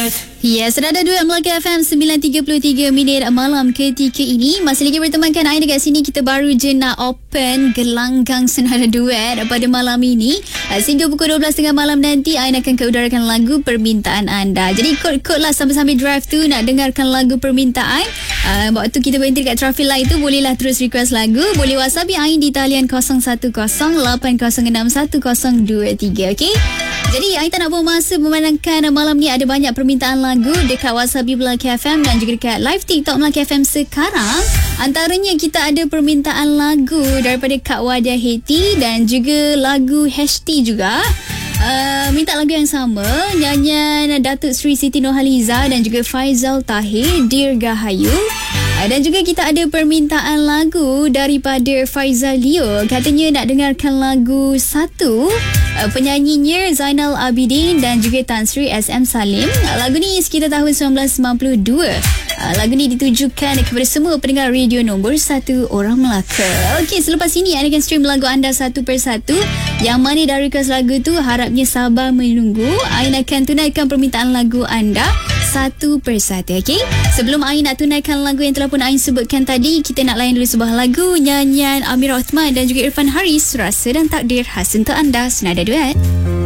duet. Ya, sudah ada duet Melaka FM 9.33 minit malam ketika ini. Masih lagi bertemankan Ain dekat sini. Kita baru je nak open gelanggang senara duet pada malam ini. Sehingga pukul 12.30 malam nanti Ain akan keudarakan lagu permintaan anda. Jadi kod-kod lah sambil-sambil drive tu nak dengarkan lagu permintaan. Waktu kita berhenti dekat traffic light tu, bolehlah terus request lagu. Boleh whatsappi Ain di talian 0108061023, okey? Jadi Ain tak nak buang masa memandangkan malam ni ada banyak permintaan lagu dekat WhatsApp Melaka FM dan juga dekat live TikTok Melaka FM sekarang. Antaranya kita ada permintaan lagu daripada Kak Wadia Heti dan juga lagu HT juga. Minta lagu yang sama, nyanyian Datuk Seri Siti Nurhaliza dan juga Faizal Tahir, Dirgahayu. Dan juga kita ada permintaan lagu daripada Faizal Leo. Katanya nak dengarkan lagu Satu. Penyanyinya Zainal Abidin dan juga Tan Sri SM Salim. Lagu ni sekitar tahun 1992. Lagu ni ditujukan kepada semua pendengar radio nombor 1 orang Melaka. Okey, selepas ini anda akan stream lagu anda satu persatu. Yang mana dari request lagu tu harapnya sabar menunggu. Ain akan tunaikan permintaan lagu anda satu persatu, okey? Sebelum Ain nak tunaikan lagu yang telah pun Ain sebutkan tadi, kita nak layan dulu sebuah lagu nyanyian Amir Othman dan juga Irfan Haris, Rasa dan Takdir khas untuk anda, senada duet.